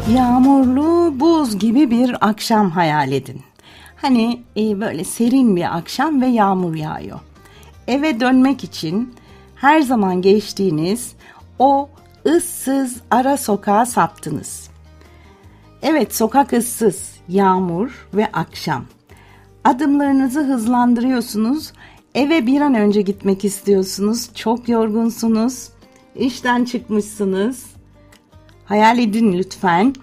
Yağmurlu, buz gibi bir akşam hayal edin. Hani böyle serin bir akşam ve yağmur yağıyor. Eve dönmek için her zaman geçtiğiniz o ıssız ara sokağa saptınız. Evet, sokak ıssız, yağmur ve akşam. Adımlarınızı hızlandırıyorsunuz. Eve bir an önce gitmek istiyorsunuz. Çok yorgunsunuz. İşten çıkmışsınız. Hayal edin lütfen.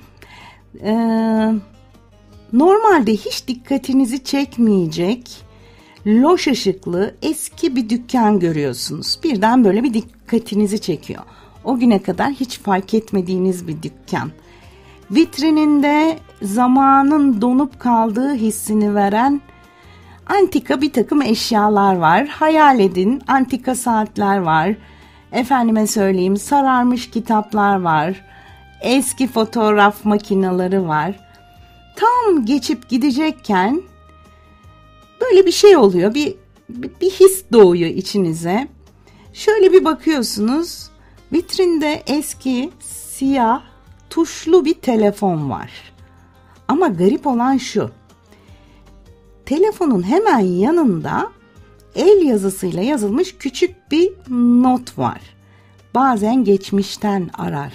Normalde hiç dikkatinizi çekmeyecek loş ışıklı eski bir dükkan görüyorsunuz. Birden böyle bir dikkatinizi çekiyor. O güne kadar hiç fark etmediğiniz bir dükkan. Vitrininde zamanın donup kaldığı hissini veren antika bir takım eşyalar var. Hayal edin, antika saatler var. Efendime söyleyeyim, sararmış kitaplar var. Eski fotoğraf makineleri var. Tam geçip gidecekken böyle bir şey oluyor. Bir his doğuyor içinize. Şöyle bir bakıyorsunuz. Vitrinde eski siyah tuşlu bir telefon var. Ama garip olan şu. Telefonun hemen yanında el yazısıyla yazılmış küçük bir not var. Bazen geçmişten arar.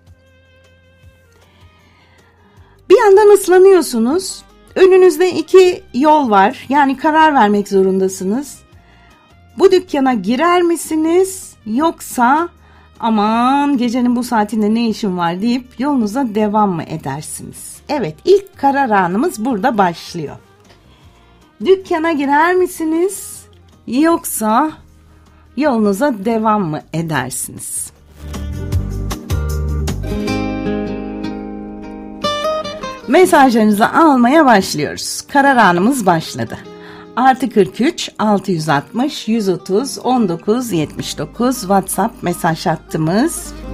Bir yandan ıslanıyorsunuz. Önünüzde iki yol var. Yani karar vermek zorundasınız. Bu dükkana girer misiniz? Yoksa aman gecenin bu saatinde ne işim var deyip yolunuza devam mı edersiniz? Evet, ilk karar anımız burada başlıyor. Dükkana girer misiniz? Yoksa yolunuza devam mı edersiniz? Mesajlarınızı almaya başlıyoruz. Karar anımız başladı. Artı 43 660 130 19 79 WhatsApp mesaj hattımız.